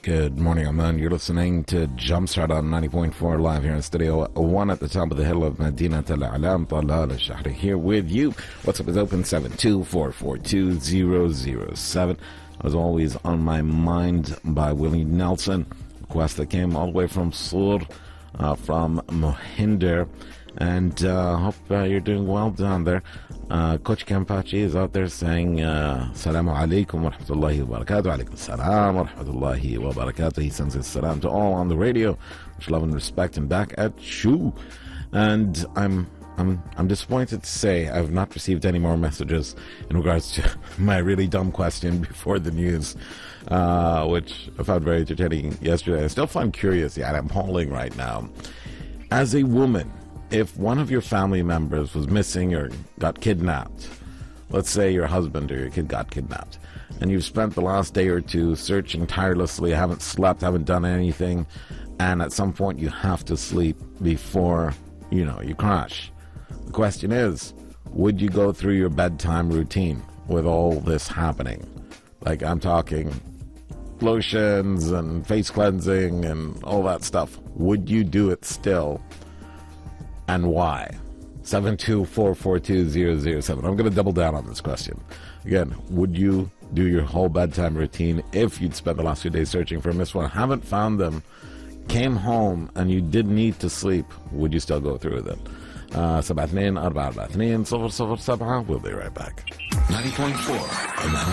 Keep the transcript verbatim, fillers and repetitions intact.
Good morning, Oman. You're listening to Jumpstart on ninety point four live here in Studio one at the top of the hill of Medina Tel Alam. Talal al-Shahri here with you. WhatsApp is open seven two four four two zero zero seven. As always, on my mind by Willie Nelson. Request that came all the way from Sur, uh, from Mohinder. And uh, hope uh, you're doing well down there. Uh, Coach Kampachi is out there saying, uh, Assalamu alaikum wa rahmatullahi wa barakatuh. Alaikum salam wa rahmatullahi wa barakatuh. He sends his salam to all on the radio. Much love and respect, and back at you. And I'm I'm I'm disappointed to say I've not received any more messages in regards to my really dumb question before the news, uh, which I found very entertaining yesterday. I still find curious, yeah, I'm polling right now. As a woman, if one of your family members was missing or got kidnapped, let's say your husband or your kid got kidnapped, and you've spent the last day or two searching tirelessly, haven't slept, haven't done anything, and at some point you have to sleep before, you know, you crash. The question is, would you go through your bedtime routine with all this happening? Like, I'm talking lotions and face cleansing and all that stuff. Would you do it still? And why? seven two four four two zero zero seven. I'm going to double down on this question. Again, would you do your whole bedtime routine if you'd spent the last few days searching for a missed one, haven't found them, came home, and you did need to sleep? Would you still go through with it? Uh, seven two four four two zero zero seven. We'll be right back. ninety point four